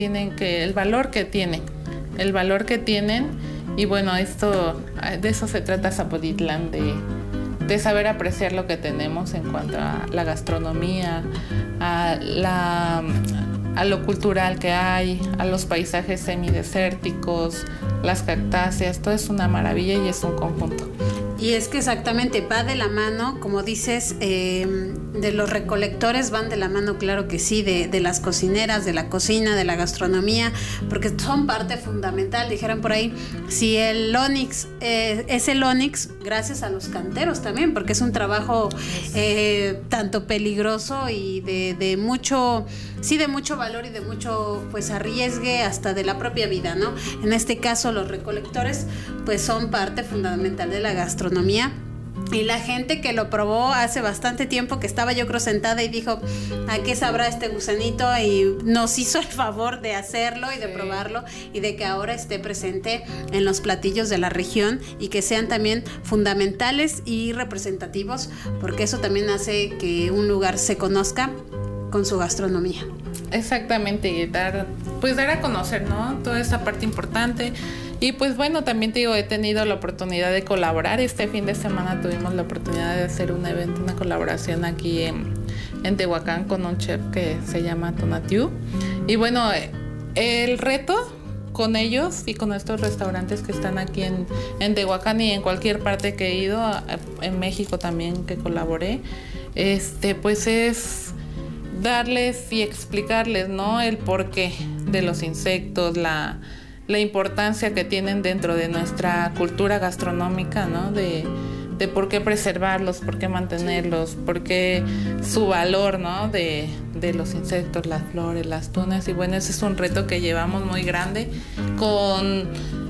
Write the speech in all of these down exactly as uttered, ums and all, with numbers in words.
tienen que, el valor que tienen, el valor que tienen, y bueno, esto, de eso se trata Zapotitlán, de, de saber apreciar lo que tenemos en cuanto a la gastronomía, a la, a lo cultural que hay, a los paisajes semidesérticos, las cactáceas, todo es una maravilla y es un conjunto. Y es que exactamente va de la mano, como dices, eh, de los recolectores van de la mano, claro que sí, de, de las cocineras, de la cocina, de la gastronomía, porque son parte fundamental. Dijeron por ahí, si el Onix eh, es el Onix, gracias a los canteros también, porque es un trabajo eh, tanto peligroso y de, de mucho, sí, de mucho valor y de mucho, pues, arriesgue hasta de la propia vida, ¿no? En este caso, los recolectores, pues, son parte fundamental de la gastronomía. Y la gente que lo probó hace bastante tiempo, que estaba yo creo sentada y dijo, ¿a qué sabrá este gusanito? Y nos hizo el favor de hacerlo y de sí. probarlo, y de que ahora esté presente en los platillos de la región y que sean también fundamentales y representativos, porque eso también hace que un lugar se conozca con su gastronomía. Exactamente, y dar, pues dar a conocer, ¿no? Toda esa parte importante. Y pues bueno, también te digo, he tenido la oportunidad de colaborar. Este fin de semana tuvimos la oportunidad de hacer un evento, una colaboración aquí en, en Tehuacán con un chef que se llama Tonatiu. Y bueno, el reto con ellos y con estos restaurantes que están aquí en, en Tehuacán y en cualquier parte que he ido, en México también que colaboré, este, pues es darles y explicarles, ¿no? El porqué de los insectos, la... la importancia que tienen dentro de nuestra cultura gastronómica, ¿no? De, de por qué preservarlos, por qué mantenerlos, por qué su valor, ¿no? De, de los insectos, las flores, las tunas. Y bueno, ese es un reto que llevamos muy grande con,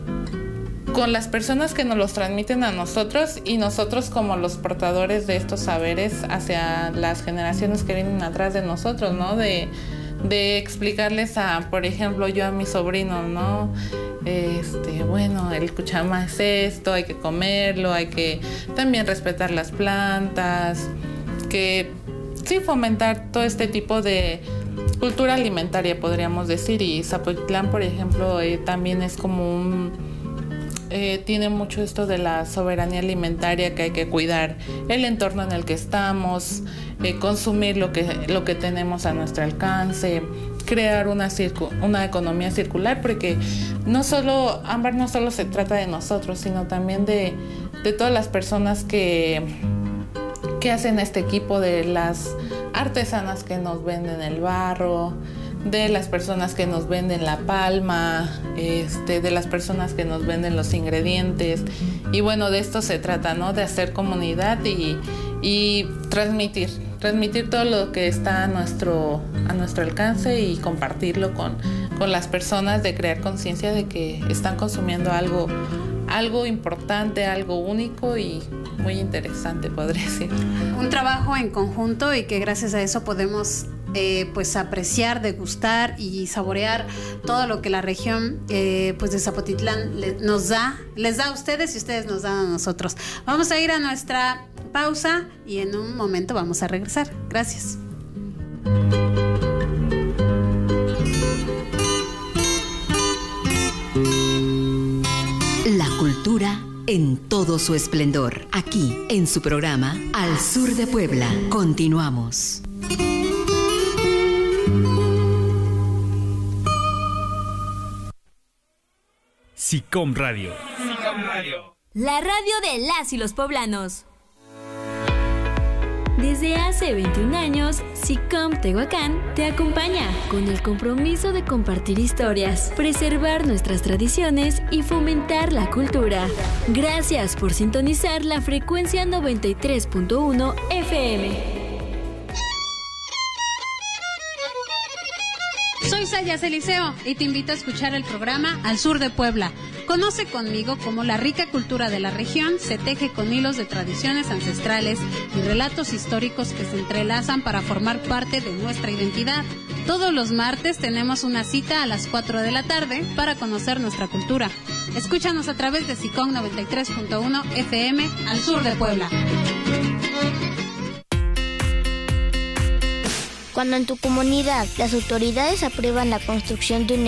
con las personas que nos los transmiten a nosotros y nosotros como los portadores de estos saberes hacia las generaciones que vienen atrás de nosotros, ¿no? De de explicarles a, por ejemplo, yo a mis sobrinos, ¿no? Este, bueno, el cuchama es esto, hay que comerlo, hay que también respetar las plantas, que sí fomentar todo este tipo de cultura alimentaria, podríamos decir. Y Zapotitlán, por ejemplo, eh, también es como un... Eh, tiene mucho esto de la soberanía alimentaria, que hay que cuidar el entorno en el que estamos, eh, consumir lo que, lo que tenemos a nuestro alcance, crear una, circu- una economía circular, porque no solo, Ámbar, no solo se trata de nosotros, sino también de, de todas las personas que, que hacen este equipo, de las artesanas que nos venden el barro, de las personas que nos venden la palma, este, de las personas que nos venden los ingredientes. Y bueno, de esto se trata, ¿no? De hacer comunidad y, y transmitir, transmitir todo lo que está a nuestro, a nuestro alcance y compartirlo con, con las personas, de crear conciencia de que están consumiendo algo, algo importante, algo único y muy interesante, podría decir. Un trabajo en conjunto y que gracias a eso podemos Eh, pues apreciar, degustar y saborear todo lo que la región eh, pues de Zapotitlán le, nos da, les da a ustedes y ustedes nos dan a nosotros. Vamos a ir a nuestra pausa y en un momento vamos a regresar. Gracias. La cultura en todo su esplendor, aquí en su programa Al Sur de Puebla. Continuamos. SICOM Radio. SICOM Radio. La radio de las y los poblanos. Desde hace veintiún años, SICOM Tehuacán te acompaña con el compromiso de compartir historias, preservar nuestras tradiciones y fomentar la cultura. Gracias por sintonizar la frecuencia noventa y tres punto uno F M. Soy Sayas Eliseo y te invito a escuchar el programa Al Sur de Puebla. Conoce conmigo cómo la rica cultura de la región se teje con hilos de tradiciones ancestrales y relatos históricos que se entrelazan para formar parte de nuestra identidad. Todos los martes tenemos una cita a las cuatro de la tarde para conocer nuestra cultura. Escúchanos a través de SICOM noventa y tres punto uno F M Al Sur de Puebla. Cuando en tu comunidad las autoridades aprueban la construcción de un